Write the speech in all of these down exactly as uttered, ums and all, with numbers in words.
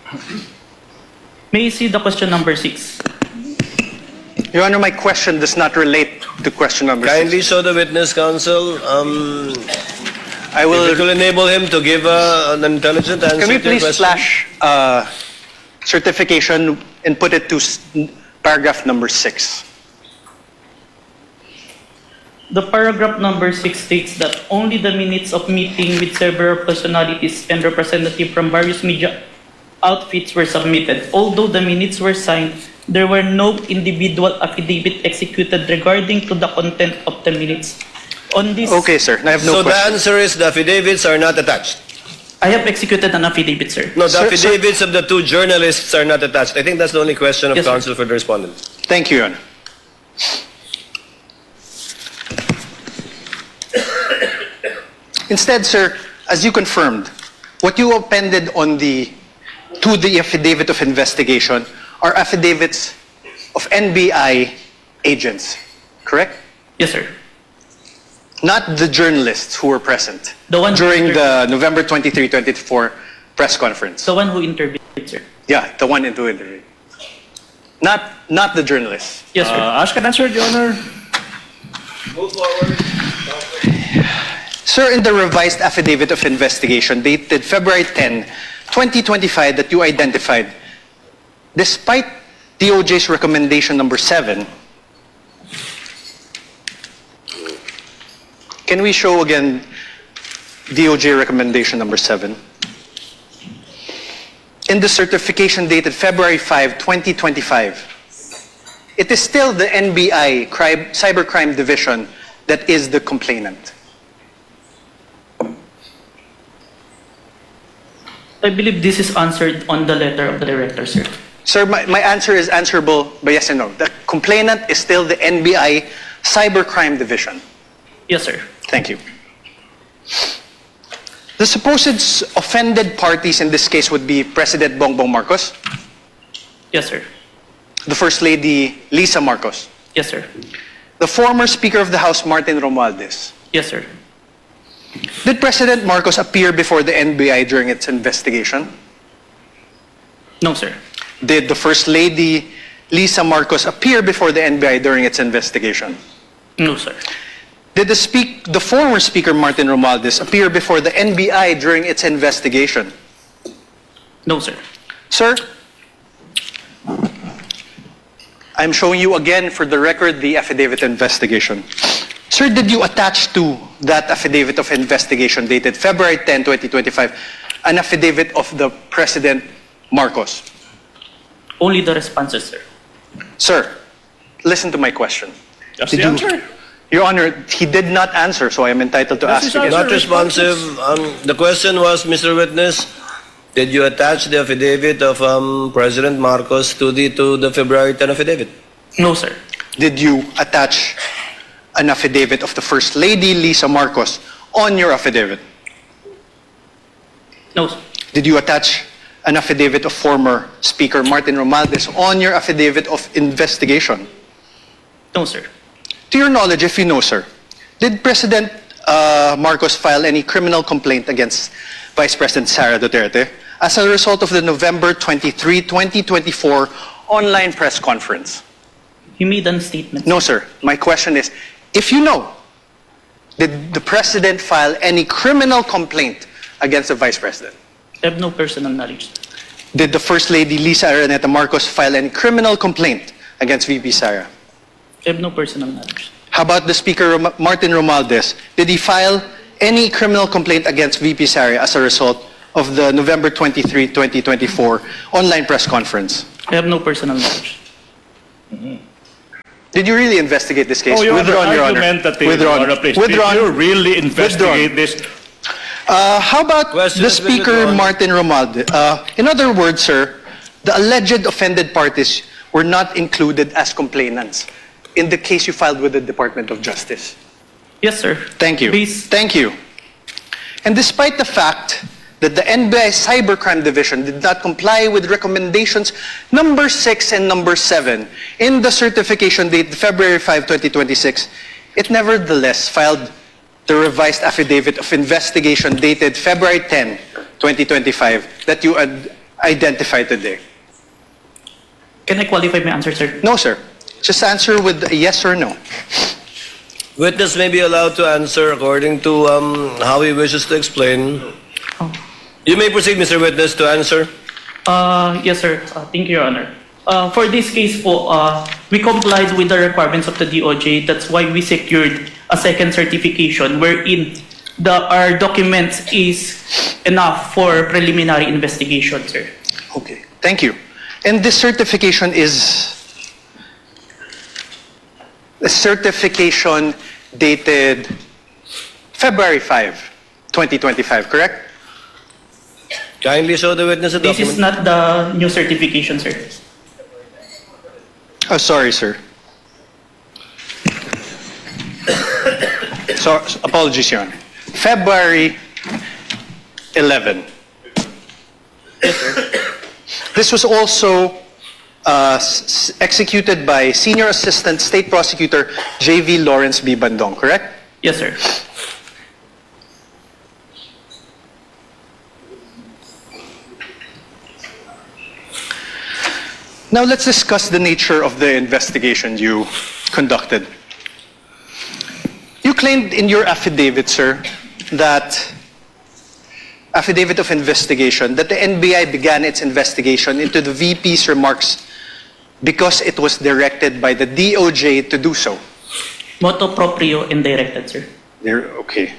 May I see the question number six? Your Honor, my question does not relate to question number Kindly six. show the witness, counsel. Um, I Will, will. it will enable him to give uh, an intelligent answer Can we to your please question. flash uh, certification and put it to s- paragraph number six? The paragraph number six states that only the minutes of meeting with several personalities and representatives from various media outfits were submitted. Although the minutes were signed, there were no individual affidavit executed regarding to the content of the minutes. On this, Okay, sir. I have no So the question. answer is the affidavits are not attached. I have executed an affidavit, sir. No, the Sir, sir- affidavits of the two journalists are not attached. I think that's the only question of Yes, sir. counsel for the respondent. Thank you, Your Honor. Instead, sir, as you confirmed, what you appended on the to the affidavit of investigation are affidavits of N B I agents, correct? Yes, sir. Not the journalists who were present The one during who- the November twenty-third, twenty-four press conference. The one who intervened, sir. Yeah, the one into interview. Not not the journalists. Yes, sir. Uh, ask an answer, Your Honor. Move forward. Sir, in the revised affidavit of investigation dated February tenth, twenty twenty-five that you identified, despite D O J's recommendation number seven, can we show again D O J recommendation number seven? In the certification dated February fifth, twenty twenty-five, it is still the N B I crime, Cybercrime Division that is the complainant. I believe this is answered on the letter of the director, sir. Sir, my, my answer is answerable by yes and no. The complainant is still the N B I Cybercrime Division. Yes, sir. Thank you. The supposed s- offended parties in this case would be President Bongbong Marcos, Yes, sir. the First Lady Lisa Marcos, Yes, sir. the former Speaker of the House Martin Romualdez. Yes, sir. Did President Marcos appear before the N B I during its investigation? No, sir. Did the First Lady Lisa Marcos appear before the N B I during its investigation? No, sir. Did the, speak, the former Speaker Martin Romualdez appear before the N B I during its investigation? No, sir. Sir, I'm showing you again for the record the affidavit investigation. Sir, did you attach to that affidavit of investigation dated February tenth, twenty twenty-five an affidavit of the President Marcos? Only the responses, sir. Sir, listen to my question. That's Did the you- answer. Your Honor, he did not answer, so I am entitled to That's ask his again. answer. Not responsive. Um, the question was, Mister Witness, did you attach the affidavit of um, President Marcos to the to the February tenth affidavit? No, sir. Did you attach an affidavit of the First Lady Lisa Marcos on your affidavit? No, sir. Did you attach an affidavit of former Speaker Martin Romualdez on your affidavit of investigation? No, sir. To your knowledge, if you know, sir, did President uh, Marcos file any criminal complaint against Vice President Sara Duterte as a result of the November twenty-third, twenty twenty-four online press conference? He made a statement. No, sir. My question is, if you know, did the President file any criminal complaint against the Vice President? I have no personal knowledge, sir. Did the First Lady Lisa Araneta Marcos file any criminal complaint against V P Sara? I have no personal knowledge. How about the Speaker Rom- Martin Romualdez? Did he file any criminal complaint against V P Sara as a result of the November twenty-third, twenty twenty-four online press conference? I have no personal knowledge. Did you really investigate this case? Oh, Your Honor, Withdrawn, Your Honor. argumentative, Withdrawn. Your Honor, please. Withdrawn. Did you really investigate this? Uh, how about Question the has been Speaker withdrawn. Martin Romualdez? Uh, in other words, sir, the alleged offended parties were not included as complainants in the case you filed with the Department of Justice. Yes, sir. Thank you. Please. Thank you. And despite the fact that the N B I Cybercrime Division did not comply with recommendations number six and number seven in the certification date February fifth, twenty twenty-six, it nevertheless filed the revised affidavit of investigation dated February tenth, twenty twenty-five that you ad- identified today? Can I qualify my answer, sir? No, sir. Just answer with a yes or no. Witness may be allowed to answer according to um, how he wishes to explain. Oh. You may proceed, Mister Witness, to answer. Uh, yes, sir. Uh, thank you, Your Honor. Uh, for this case po, uh, we complied with the requirements of the D O J. That's why we secured a second certification wherein the, our documents is enough for preliminary investigation, sir. Okay, thank you. And this certification is a certification dated February fifth, twenty twenty-five, correct? Kindly show the witness a This is document. not the new certification, sir. Oh, sorry, sir. So, apologies, Your Honor. February eleventh. This was also uh, s- executed by Senior Assistant State Prosecutor J V Lawrence B. Bandong, correct? Yes, sir. Now let's discuss the nature of the investigation you conducted. You claimed in your affidavit, sir, that affidavit of investigation, that the N B I began its investigation into the V P's remarks because it was directed by the D O J to do so. Motu proprio and directed, sir. There, okay.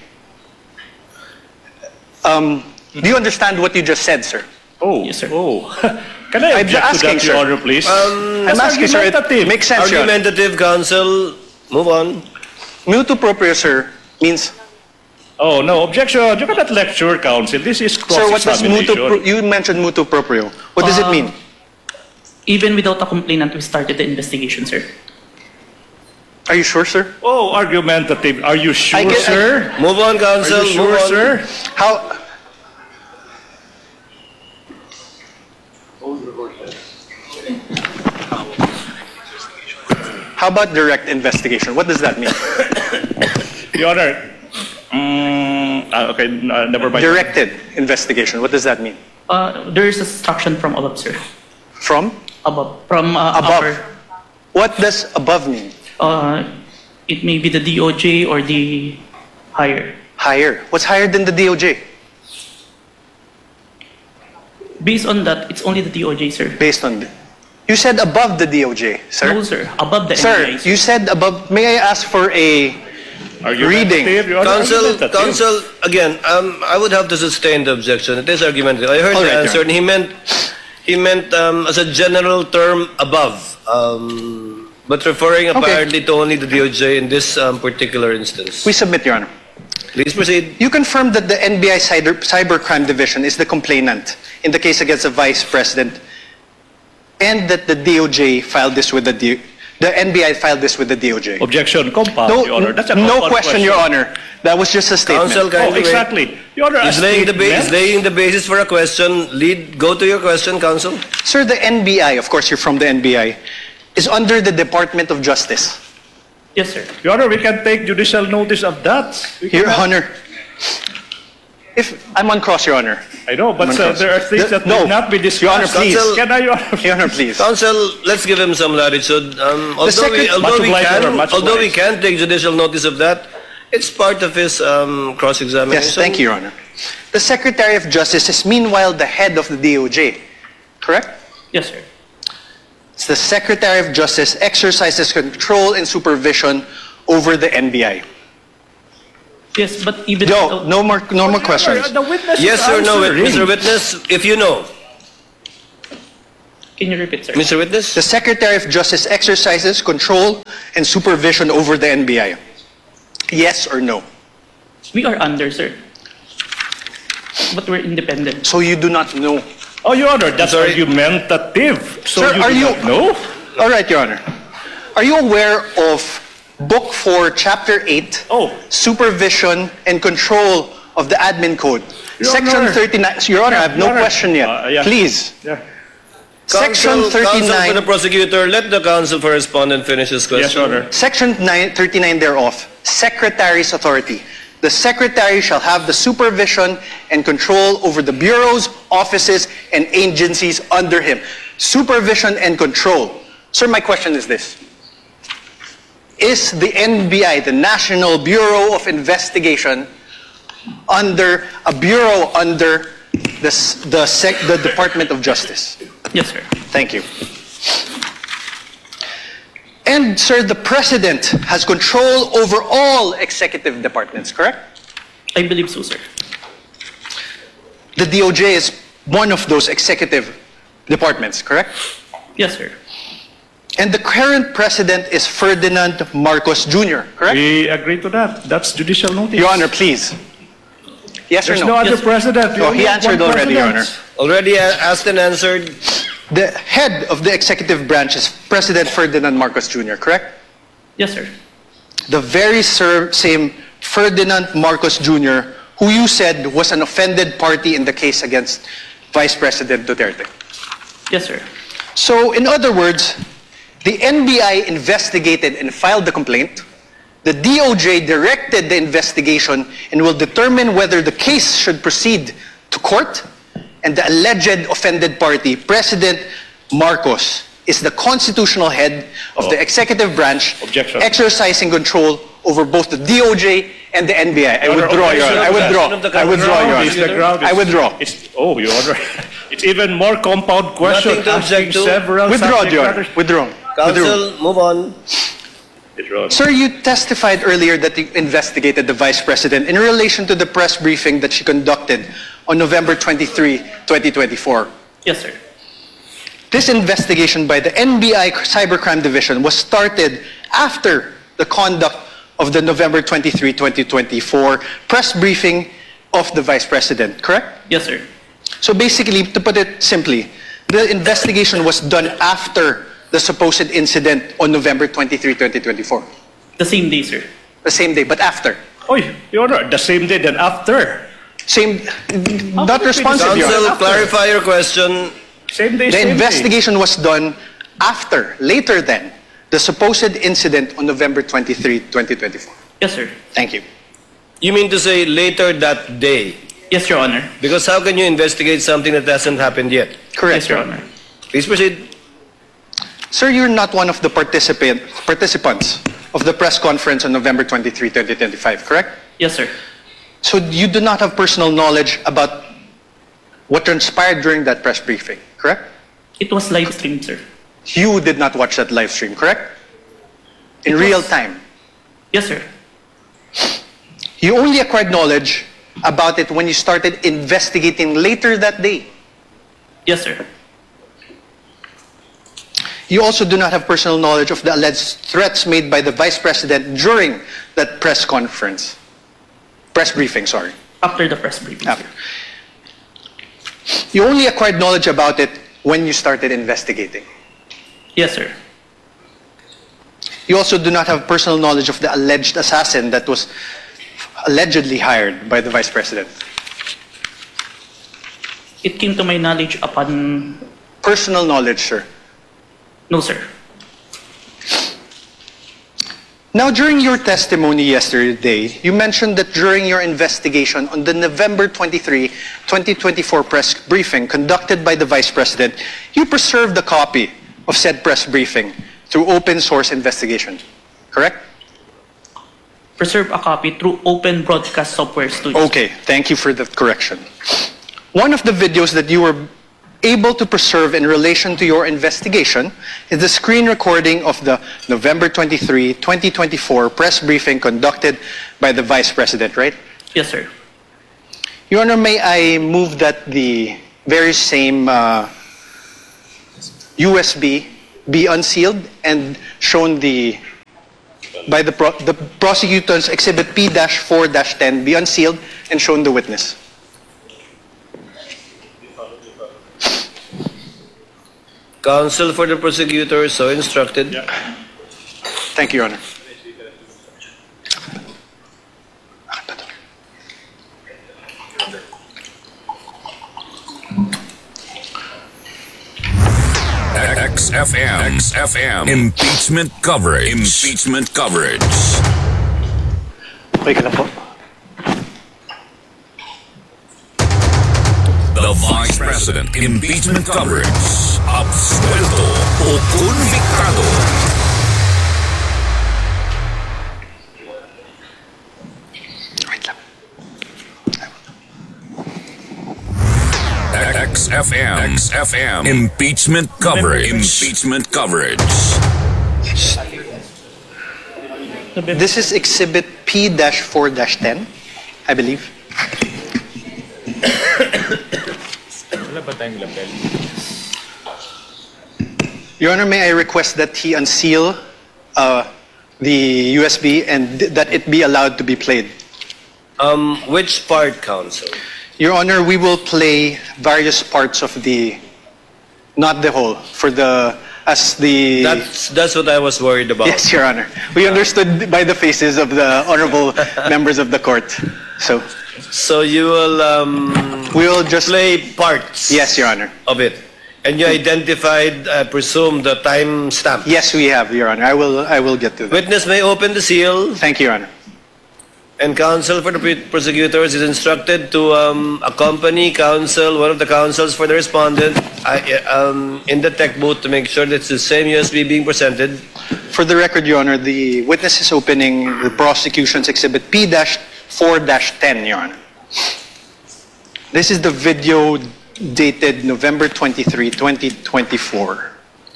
Um, do you understand what you just said, sir? Oh, Yes, sir. oh. Can I I'm object asking, to that, Your sir. Honor, please? Um, I'm asking, sir, it argumentative. makes sense, Your Honor. Argumentative counsel, move on. Mutu proprio, sir, means, Oh, no, objection. You cannot lecture, counsel. This is sir, what does mutu, cross-examination. pro- you mentioned mutu proprio. What does it Uh, mean? Even without a complainant, we started the investigation, sir. Are you sure, sir? Oh, argumentative. Are you sure, I get- sir? Move on, Are counsel, you sure, move on. sir? How? How about direct investigation? What does that mean? Your Honor, mm, ah, okay, uh, never mind. Directed investigation. What does that mean? Uh, there is instruction from above, sir. From? Above. From uh, Above. upper. What does above mean? Uh, it may be the D O J or the higher. Higher. What's higher than the D O J? Based on that, it's only the D O J, sir. Based on the, you said above the D O J, sir. No, sir. Above the Sir, N B I, sir. you said above. May I ask for a reading? Argumentative, Your Honor, Counsel, argumentative. counsel, again, um, I would have to sustain the objection. It is argumentative. I heard All the right, Your answer, and he meant, he meant um, as a general term above, um, but referring apparently to only the D O J in this um, particular instance. We submit, Your Honor. Please proceed. You confirmed that the N B I Cyber, Cybercrime Division is the complainant in the case against the Vice President, and that the D O J filed this with the D, the N B I filed this with the D O J. Objection, compound, No, Your Honor. That's a no compound question, Your Honor. That was just a statement. Counsel, Oh, kindly wait. exactly. Your Honor, a He's laying the, ba- he's statement- laying the basis for a question. Lead, go to your question, counsel. Sir, the N B I, of course you're from the N B I, is under the Department of Justice. Yes, sir. Your Honor, we can take judicial notice of that. We Your cannot- Honor, if I'm on cross, Your Honor. I know, but I'm on uh, cross. there are things The- that no. need not be discussed. Your Honor, please. Counsel- Can I, Your Honor? Your Honor, please. Counsel, let's give him some latitude. Um, although we, secret- although Much we obliged, can, Your Honor, much although we obliged. can take judicial notice of that, it's part of his um, cross-examination. Yes, thank you, Your Honor. The Secretary of Justice is meanwhile the head of the D O J, correct? Yes, sir. It's the Secretary of Justice exercises control and supervision over the N B I. Yes, but even No, without- no more, no more questions. The witness Yes is or no, answering. Mister Witness? If you know, Can you repeat, sir? Mister Witness. The Secretary of Justice exercises control and supervision over the N B I. Yes or no? We are under, sir. But we're independent. So you do not know. Oh, Your Honor, that's Sorry. argumentative. So Sir, you are do you- not know? All right, Your Honor. Are you aware of Book four, Chapter eight, Oh. Supervision and Control of the Admin Code? Your Section Honor. thirty-nine. Your Honor, I have no Your Honor. question yet. Uh, yeah. Please. Yeah. Section Counsel, counsel for the thirty-nine. prosecutor, let the counsel for respondent finish his question. Yes, Your Honor. Section nine, thirty-nine thereof, Secretary's authority. the Secretary shall have the supervision and control over the bureaus, offices, and agencies under him. Supervision and control. Sir, my question is this. Is the N B I, the National Bureau of Investigation, under a bureau under the, the, sec, the Department of Justice? Yes, sir. Thank you. And, sir, the President has control over all executive departments, correct? I believe so, sir. The D O J is one of those executive departments, correct? Yes, sir. And the current President is Ferdinand Marcos Junior, correct? We agree to that. That's judicial notice. Your Honor, please. Yes There's or no no? other Yes, sir. president. We Oh, only he have answered one already, Your Honor. president. Already a- asked and answered. The head of the executive branch is President Ferdinand Marcos Junior, correct? Yes, sir. The very ser- same Ferdinand Marcos Junior, who you said was an offended party in the case against Vice President Duterte. Yes, sir. So, in other words, the N B I investigated and filed the complaint. The D O J directed the investigation and will determine whether the case should proceed to court. And the alleged offended party, President Marcos, is the constitutional head of Oh. the executive branch, Objection. exercising control over both the D O J and the N B I. I Your Honor, withdraw, Your Honor. I objection. withdraw. Objection of the I withdraw, Your It's the Honor. ground. I withdraw. It's, oh, Your Honor. It's even more compound question. Nothing to asking object to. several Withdraw, subject Your Honor. matters. Withdraw. Withdraw. Counsel, move on. Withdraw. Sir, you testified earlier that you investigated the Vice President in relation to the press briefing that she conducted on November twenty-third, twenty twenty-four. Yes, sir. This investigation by the N B I Cybercrime Division was started after the conduct of the November twenty-third, twenty twenty-four press briefing of the Vice President, correct? Yes, sir. So basically, to put it simply, the investigation was done after the supposed incident on November twenty-third, twenty twenty-four. The same day, sir. The same day, but after. Oh, Your Honor, the same day then after. Same, not could it be the responsive, Your Honor. Counsel, clarify your question. Same day, The same investigation was done after, later than, the supposed incident on November twenty-third, twenty twenty-four. Yes, sir. Thank you. You mean to say later that day? Yes, Your Honor. Because how can you investigate something that hasn't happened yet? Correct. Yes, Your Honor. Please proceed. Sir, you're not one of the participant, participants of the press conference on November twenty-third, twenty twenty-five, correct? Yes, sir. So you do not have personal knowledge about what transpired during that press briefing, correct? It was live streamed, sir. You did not watch that live stream, correct? In It was- real time. Yes, sir. You only acquired knowledge about it when you started investigating later that day. Yes, sir. You also do not have personal knowledge of the alleged threats made by the Vice President during that press conference. Press briefing, sorry. After the press briefing, After. sir. You only acquired knowledge about it when you started investigating. Yes, sir. You also do not have personal knowledge of the alleged assassin that was allegedly hired by the Vice President. It came to my knowledge upon... Personal knowledge, sir. No, sir. Now, during your testimony yesterday, you mentioned that during your investigation on the November twenty-third, twenty twenty-four press briefing conducted by the Vice President, you preserved a copy of said press briefing through open source investigation, correct? Preserve a copy through Open Broadcast Software Studio. Okay, thank you for that correction. One of the videos that you were able to preserve in relation to your investigation is the screen recording of the November twenty-third, twenty twenty-four press briefing conducted by the Vice President, right? Yes, sir. Your Honor, may I move that the very same uh, U S B be unsealed and shown the by the, pro the prosecutor's exhibit P four ten be unsealed and shown the witness. Counsel for the prosecutor, so instructed. Thank you, Your Honor. X F M. X F M. Impeachment coverage. Impeachment coverage. Okay ka na po? President impeachment coverage. Absuelto o convictado. Wait lang. X F M. X F M. Impeachment coverage. Impeachment coverage. This is Exhibit P four ten, I believe. Your Honor, may I request that he unseal uh, the U S B and th- that it be allowed to be played? Um, which part, counsel? Your Honor, we will play various parts of the, not the whole, for the, as the... That's that's what I was worried about. Yes, Your Honor. We understood by the faces of the honorable members of the court. So, So you will um, we will just... play parts. Yes, Your Honor. Of it, and you identified, I presume, the time stamp. Yes, we have, Your Honor. I will, I will get to that. Witness may open the seal, Thank you, Your Honor. and counsel for the pre- prosecutors is instructed to um, accompany counsel, one of the counsels for the respondent, I, um, in the tech booth to make sure that it's the same U S B being presented. For the record, Your Honor, the witness is opening the prosecution's Exhibit P four ten, Your Honor. This is the video dated November twenty-third, twenty twenty-four.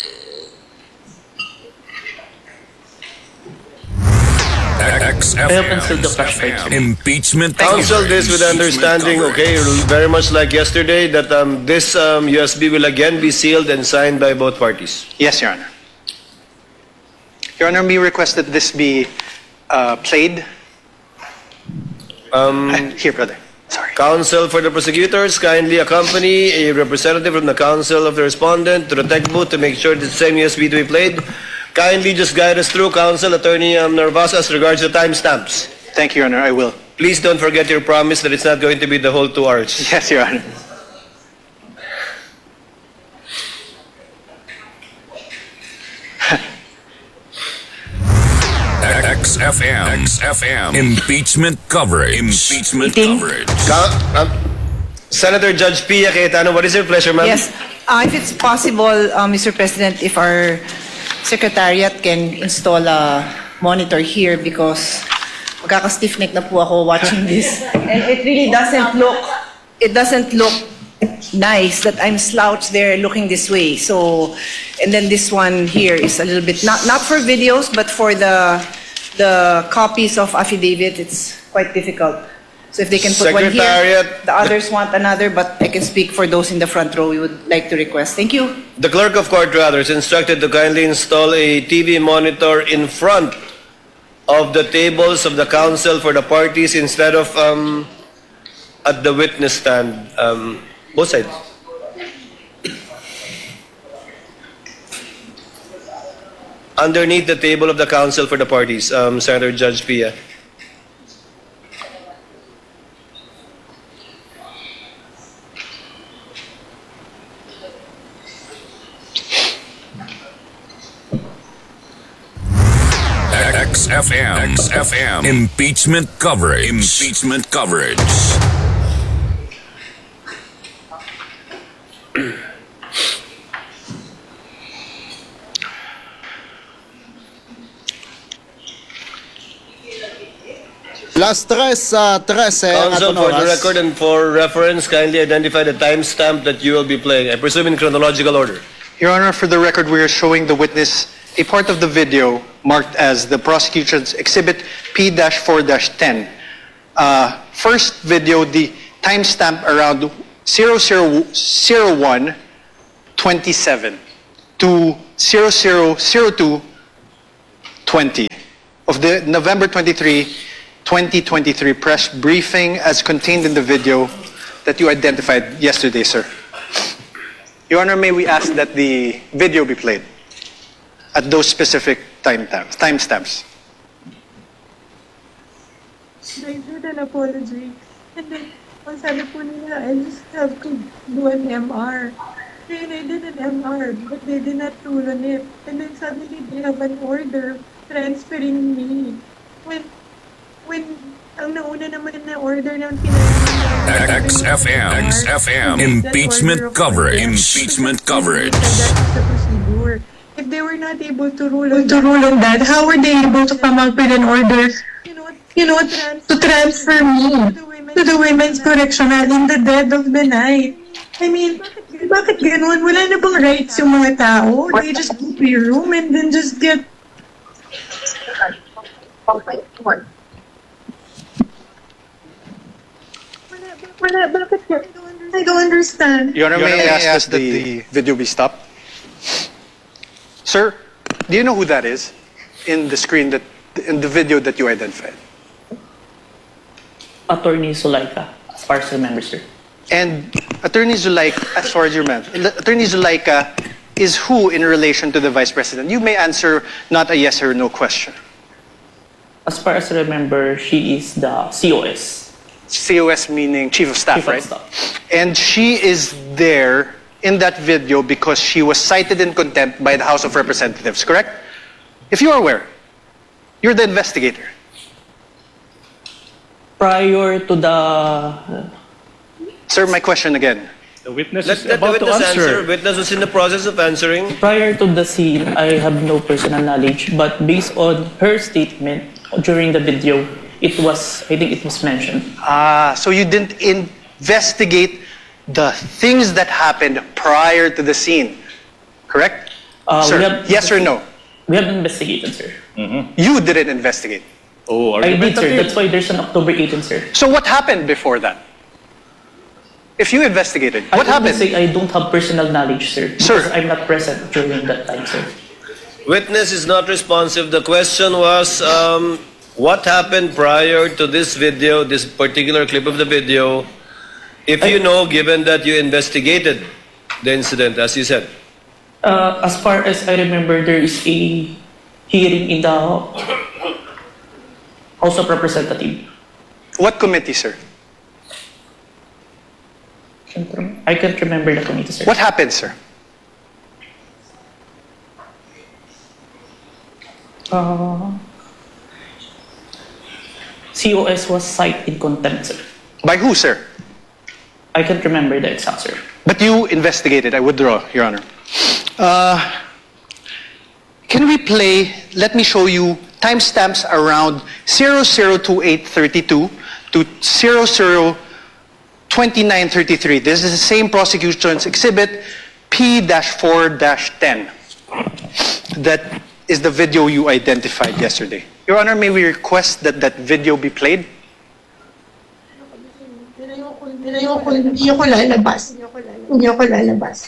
X F I have unsealed the M. flashlight. Impeachment Counsel coverage. this with understanding, okay, very much like yesterday, that um, this um, U S B will again be sealed and signed by both parties. Yes, Your Honor. Your Honor, we request that this be uh, played. Um, Here, brother. Sorry. Counsel for the prosecutors kindly accompany a representative from the counsel of the respondent to the tech booth to make sure the same U S B to be played. Kindly just guide us through, Counsel Attorney um, Narvaez, as regards to timestamps. Thank you, Your Honor. I will. Please don't forget your promise that it's not going to be the whole two hours. Yes, Your Honor. X F M. X F M. Impeachment coverage. Impeachment Meeting. coverage. Ka- um, Senator Judge Pia Cayetano, what is your pleasure, ma'am? Yes, uh, if it's possible, uh, Mister President, if our secretariat can install a monitor here because magkaka-stiff neck na po ako watching this. And it really doesn't look, it doesn't look nice that I'm slouched there looking this way. So, and then this one here is a little bit, not, not for videos, but for the, the copies of affidavit, it's quite difficult. So if they can put one here, Secretariat- the others want another, but I can speak for those in the front row we would like to request. Thank you. The clerk of court, rather, is instructed to kindly install a T V monitor in front of the tables of the counsel for the parties instead of um, at the witness stand. Um, both sides. Underneath the table of the counsel for the parties, um, Senator Judge Pia. X F M. X F M. Impeachment coverage. Impeachment coverage. Las tres, uh, trece. Counsel, atong for the oras. record and for reference, kindly identify the timestamp that you will be playing. I presume in chronological order. Your Honor, for the record, we are showing the witness a part of the video marked as the prosecution's Exhibit P four ten. Uh, first video, the timestamp around zero zero zero one twenty-seven to zero zero zero two twenty of the November twenty-third, twenty twenty-three press briefing as contained in the video that you identified yesterday, sir. Your Honor, may we ask that the video be played at those specific time timestamps? I did an apology. And then, ang sabi po nila, I just have to do an M R. Then I did an M R, but they did not rule on it. And then suddenly they have an order transferring me. When, when ang nauna naman na order ng pinag- X F M. X F M. Impeachment coverage. Impeachment coverage. That is the procedure. If they were not able to rule on to rule on that, how were they able to come up with an order, you know, you know, to transfer me to the women's correctional in the dead of the night? I mean, bakit ganun? Wala na bang rights yung mga tao? They just go to your room and then just get... Wala, bakit? I don't understand. Your Honor, may I ask that the video be stopped? Sir, do you know who that is in the screen that in the video that you identified? Attorney Sulaika, as far as I remember, sir. And Attorney Zulaika, as far as you remember, Attorney Zulaika is who in relation to the Vice President? You may answer not a yes or no question. As far as I remember, she is the C O S. C O S meaning Chief of Staff, Chief of right? Staff. And she is there in that video because she was cited in contempt by the House of Representatives, correct? If you are aware, you're the investigator. Prior to the... Sir, my question again. The witness Let, is let the about to witness answer. answer. Witness was in the process of answering. Prior to the scene, I have no personal knowledge, but based on her statement during the video, it was, I think it was mentioned. Ah, so you didn't investigate the things that happened prior to the scene, correct? Uh, Sir, we have- yes or no? We have investigated, sir. You didn't investigate. Oh, I did, sir. argumentative. That's why there's an October eighteenth, sir. So what happened before that? If you investigated, what I would happened? say I don't have personal knowledge, sir. Sir. Because I'm not present during that time, sir. Witness is not responsive. The question was, um, what happened prior to this video, this particular clip of the video, if you know, given that you investigated the incident, as you said? Uh, as far as I remember, there is a hearing in the House of Representatives. What committee, sir? I can't remember the committee, sir. What happened, sir? Uh, C O S was cited in contempt, sir. By who, sir? I can't remember the exact, sir. But you investigated. I withdraw, Your Honor. Uh, can we play, let me show you timestamps around zero zero two eight thirty-two to zero zero twenty-nine thirty-three. This is the same prosecution's exhibit P four ten. That is the video you identified yesterday. Your Honor, may we request that that video be played? Hindi ako lalabas. Hindi ako lalabas.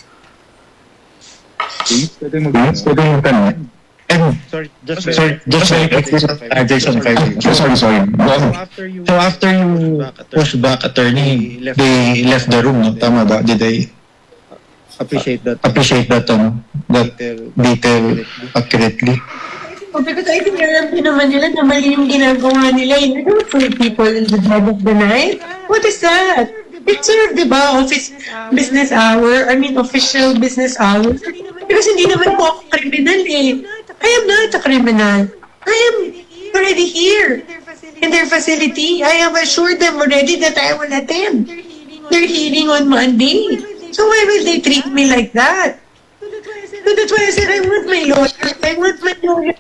Pwede mo tanong. Sorry, just sorry, just sorry, uh, Jason five. Sorry, sorry. So after you push back attorney, they left the room, no? Tama ba? Did I appreciate that? Appreciate that, ano? That detail accurately. Oh, because I think alam din naman nila na mali yung ginagawa nila. You don't put people in the dead of the night. What is that? It's served, di ba? Office business hour. I mean, official business hours. Because hindi naman po ako criminal eh. I am not a criminal. I am already here in their facility. I have assured them already that I will attend their hearing on Monday. So why will they treat me like that? So that's why I said I want my lawyer. I want my lawyer.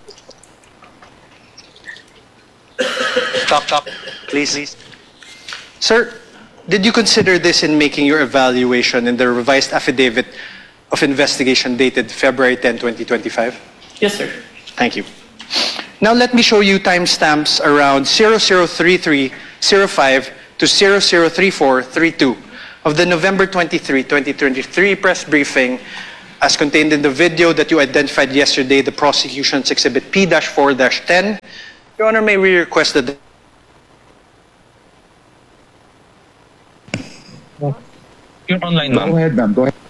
Stop, stop, please. Sir, did you consider this in making your evaluation in the revised affidavit of investigation dated February tenth, twenty twenty-five? Yes, sir. Thank you. Now let me show you timestamps around zero zero three three zero five to zero zero three four three two of the November twenty-third, twenty twenty-three press briefing as contained in the video that you identified yesterday, the prosecution's exhibit P four ten. Your Honor, may we request that... You're online, ma'am. Go ahead, ma'am. Go ahead.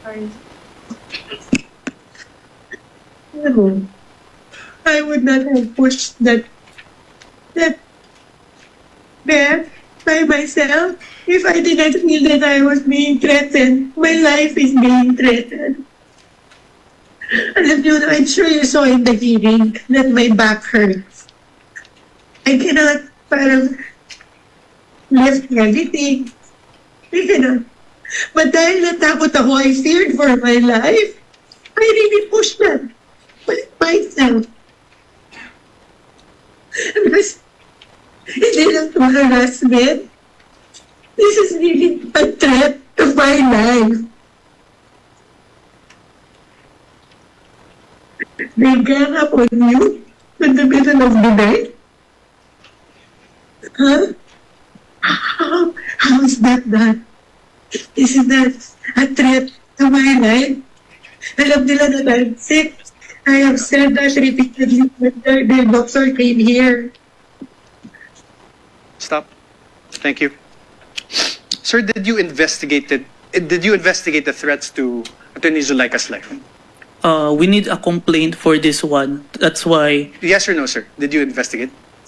I would not have pushed that that there by myself if I did not feel that I was being threatened. My life is being threatened. And if you know, I'm sure you saw in the hearing that my back hurts. I cannot parang left editing. You know. But dahil natakot ako, I feared for my life. I really pushed them. Myself. Because hindi lang to harassment. This is really a threat to my life. They gang up on you in the middle of the night? Huh? How, how is that done? Isn't that a threat to my life? Alam nila na I'm sick. I have said that repeatedly when the, the doctor came here. Stop. Thank you. Sir, did you investigate it? Did you investigate the threats to Attorney Zuleika's life? Uh, we need a complaint for this one. That's why Yes or no, sir? Did you investigate?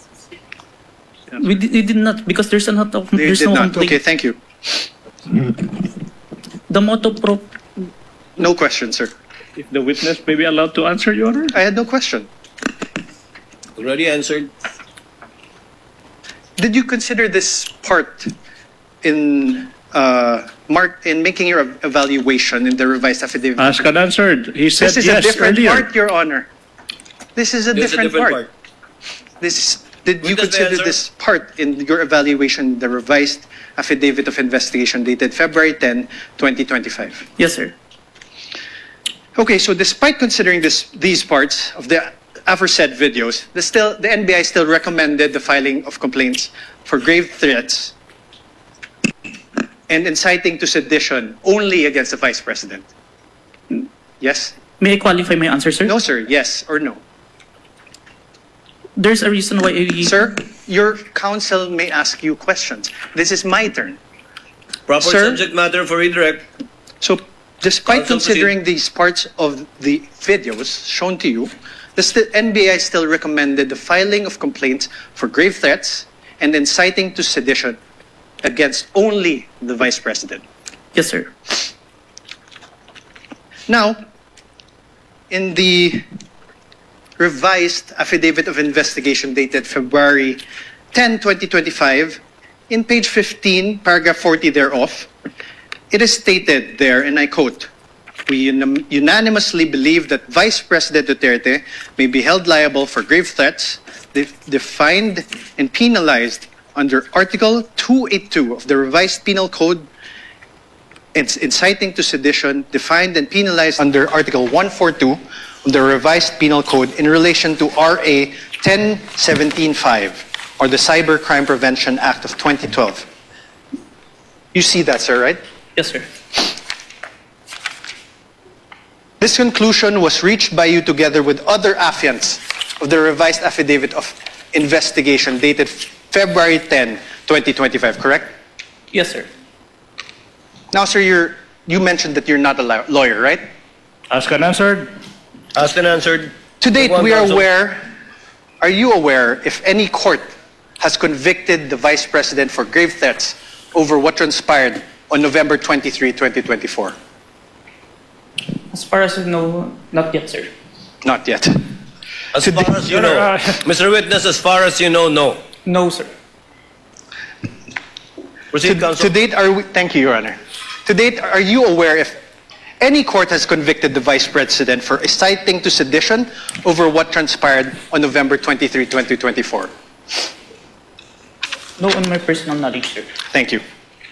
we did, we did not, because there's not a, You there's did no not. complaint. Okay, thank you. The moto pro No question, sir. If the witness may be allowed to answer, Your Honor. I had no question. Already answered. Did you consider this part in uh, mark in making your evaluation in the revised affidavit? Asked and answered. He said This is yes a different earlier. part, Your Honor. This is a, There's different, a different part. part. This did you Witness may consider answer. this part in your evaluation, the revised affidavit of investigation dated February tenth, twenty twenty-five? Yes, sir. Okay, so despite considering this, these parts of the aforesaid videos, the, still, the N B I still recommended the filing of complaints for grave threats and inciting to sedition only against the Vice President. Yes? May I qualify my answer, sir? No, sir. Yes or no? There's a reason why I... Sir, your counsel may ask you questions. This is my turn. Proper Sir? subject matter for redirect. So, despite Counsel, considering these parts of the videos shown to you, the st- N B I still recommended the filing of complaints for grave threats and inciting to sedition against only the Vice President. Yes, sir. Now, in the revised affidavit of investigation dated February tenth, twenty twenty-five, in page fifteen, paragraph forty thereof, it is stated there, and I quote, "We unim- unanimously believe that Vice President Duterte may be held liable for grave threats de- defined and penalized under Article two eighty-two of the Revised Penal Code. It's inciting to sedition defined and penalized under Article one forty-two of the Revised Penal Code in relation to R A ten seventeen five, or the Cybercrime Prevention Act of twenty twelve. You see that, sir, right? Yes, sir. This conclusion was reached by you together with other affiants of the revised affidavit of investigation dated February tenth, twenty twenty-five, correct? Yes, sir. Now, sir, you're, you mentioned that you're not a law- lawyer, right? Asked and answered. Asked and answered. To date, One we are counsel. aware, are you aware if any court has convicted the Vice President for grave threats over what transpired on November twenty-third, twenty twenty-four? As far as I know, not yet, sir. Not yet. As far as you Your know, Honor, uh, Mister Witness, as far as you know, no. No, sir. Proceed, To, counsel. to date, are we, thank you, Your Honor. To date, are you aware if any court has convicted the Vice President for inciting to sedition over what transpired on November twenty-third, twenty twenty-four? No, on my personal knowledge, sir. Thank you.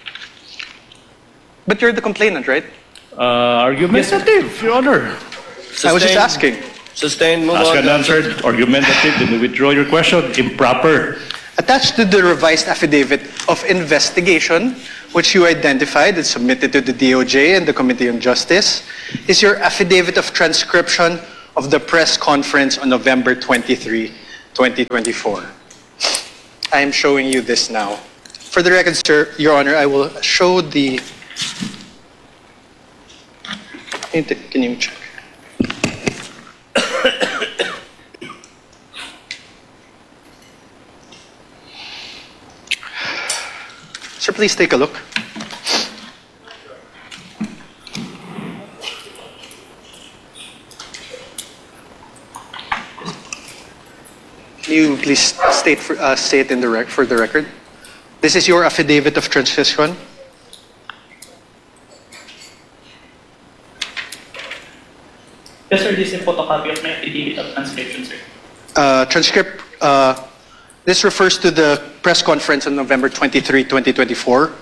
But you're the complainant, right? Uh, argumentative, Your Honor. I was just Sustained. asking. Sustained, move Asked on. and answered. Argumentative. Then you withdraw your question. Improper. Attached to the revised affidavit of investigation, which you identified and submitted to the D O J and the Committee on Justice, is your affidavit of transcription of the press conference on November twenty-third, twenty twenty-four. I am showing you this now. For the record, sir, Your Honor, I will show the... Can you check? Sir, please take a look. Can you please state for, uh, say it in the rec for the record? This is your affidavit of transcription. Yes, sir. This is a photocopy of my affidavit of transcription, sir. Uh, transcript, uh, this refers to the press conference on November twenty-third, twenty twenty-four.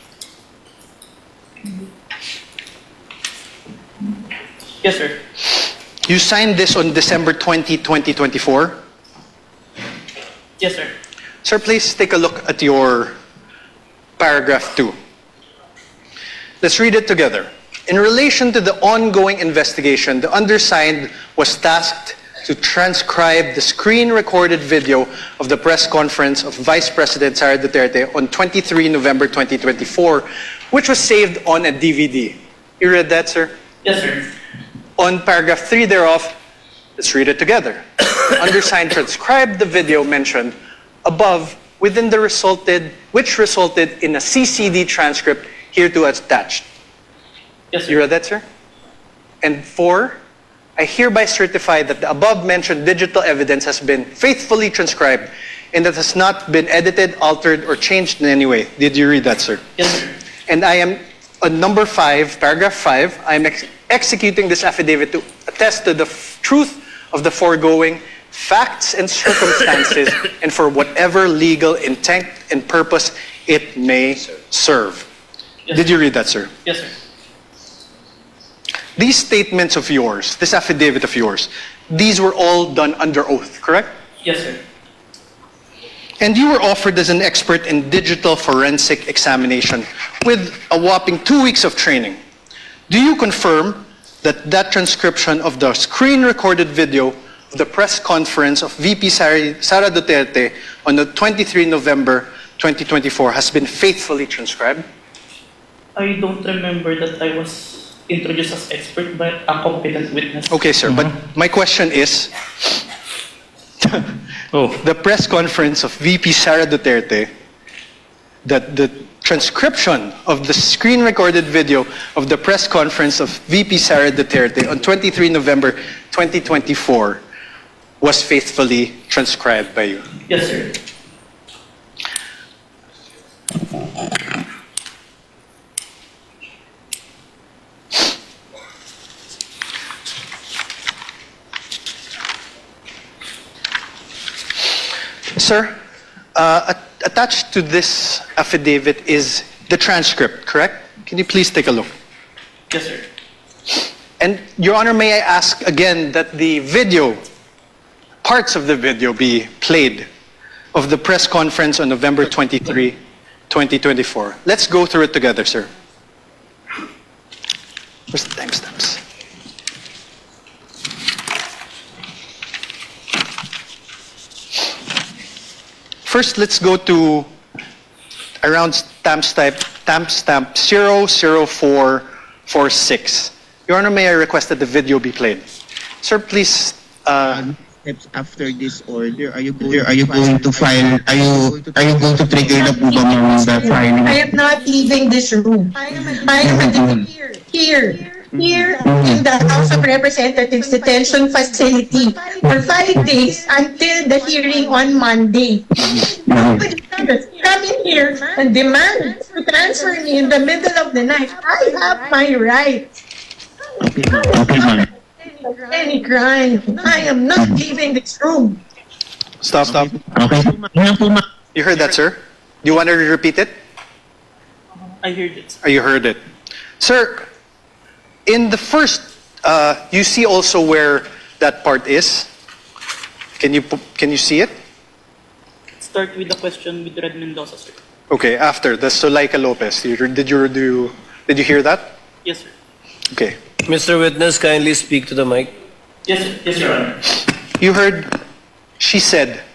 Yes, sir. You signed this on December twentieth, twenty twenty-four. Yes, sir. Sir, please take a look at your paragraph two. Let's read it together. In relation to the ongoing investigation, the undersigned was tasked to transcribe the screen-recorded video of the press conference of Vice President Sara Duterte on twenty-third November twenty twenty-four, which was saved on a D V D. You read that, sir? Yes, sir. On paragraph three thereof, let's read it together. Undersigned transcribed the video mentioned above within the resulted, which resulted in a C C D transcript hereto attached. Yes, sir. You read that, sir? And four, I hereby certify that the above-mentioned digital evidence has been faithfully transcribed and that has not been edited, altered, or changed in any way. Did you read that, sir? Yes, sir. And I am, on number five, paragraph five, I am ex executing this affidavit to attest to the f truth of the foregoing facts and circumstances and for whatever legal intent and purpose it may serve. Yes, Did sir. you read that, sir? Yes, sir. These statements of yours, this affidavit of yours, these were all done under oath, correct? Yes, sir. And you were offered as an expert in digital forensic examination with a whopping two weeks of training. Do you confirm that that transcription of the screen-recorded video of the press conference of V P Sara Duterte on the twenty-third November twenty twenty-four has been faithfully transcribed? I don't remember that I was introduced as expert, but a competent witness. Okay, sir, but my question is, Oh, the press conference of V P Sara Duterte, that the transcription of the screen-recorded video of the press conference of V P Sara Duterte on twenty-third November twenty twenty-four was faithfully transcribed by you. Yes, sir. Sir, uh, at- attached to this affidavit is the transcript, correct? Can you please take a look? Yes, sir. And Your Honor, may I ask again that the video, parts of the video be played of the press conference on November twenty-third, twenty twenty-four. Let's go through it together, sir. Where's the timestamps? First, let's go to around timestamp timestamp zero zero four four six. Your Honor, may I request that the video be played? Sir, please. Uh, Steps after this order, are you going, are you going to file, are you, are you going to trigger na po ba ma'am the filing? I am not leaving this room. I am here, here, here in the House of Representatives detention facility for five days until the hearing on Monday. Nobody can come in here and demand to transfer me in the middle of the night. I have my right. Okay, okay ma'am. Any crime. I am not leaving this room. stop, stop. Okay. Yan po ma'am. You heard that, sir? Do you want to repeat it? I heard it. Or you heard it? Sir, in the first, uh, you see also where that part is? Can you, pu- can you see it? Start with the question with Red Mendoza, sir. Okay, after, the Zuleika Lopez. You- Did you, do you, did you hear that? Yes, sir. Okay. Mister Witness, kindly speak to the mic. Yes, sir. Yes, Your Honor. You heard, she said,